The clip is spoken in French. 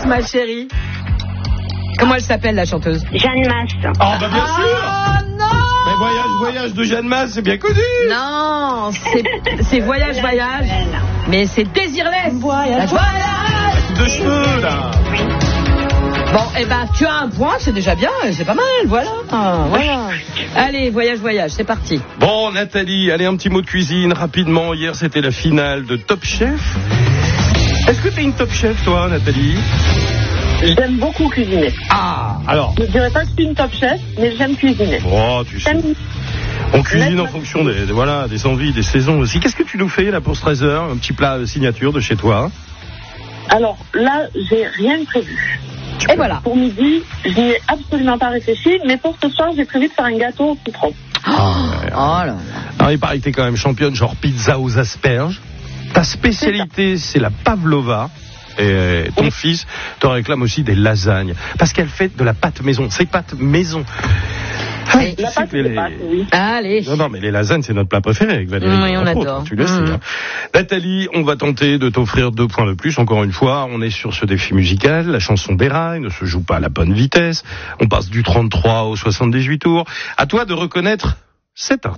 ma chérie. Comment elle s'appelle, la chanteuse? Jeanne Masse. Ah, bah bien sûr. Oh non! Mais voyage de Jeanne Masse, c'est bien connu. Non, c'est voyage. Mais c'est Désirless. Voyage. De cheveux, là. Bon, eh ben, tu as un point, c'est déjà bien, c'est pas mal, voilà. Allez, voyage, c'est parti. Bon, Nathalie, allez, un petit mot de cuisine, rapidement. Hier, c'était la finale de Top Chef. Est-ce que t'es une Top Chef, toi, Nathalie? J'aime beaucoup cuisiner. Ah, alors. Je ne dirais pas que je suis une top chef, mais j'aime cuisiner. Oh, tu sais. On cuisine en fonction des envies, des saisons aussi. Qu'est-ce que tu nous fais, là, pour ce 13h? Un petit plat signature de chez toi? Alors, là, j'ai rien de prévu. Et voilà. Pour midi, je n'y ai absolument pas réfléchi, mais pour ce soir, j'ai prévu de faire un gâteau au citron. Oh là là. Alors, il paraît que t'es quand même championne, genre pizza aux asperges. Ta spécialité, c'est la pavlova. Et ton fils te réclame aussi des lasagnes. Parce qu'elle fait de la pâte maison. C'est pâte maison. La pâte, c'est pâte, oui. Allez. Non, mais les lasagnes, c'est notre plat préféré avec Valérie. Oui, on adore. Tu le sais. Hein. Nathalie, on va tenter de t'offrir 2 points de plus. Encore une fois, on est sur ce défi musical. La chanson des rails ne se joue pas à la bonne vitesse. On passe du 33 au 78 tours. À toi de reconnaître cet artiste.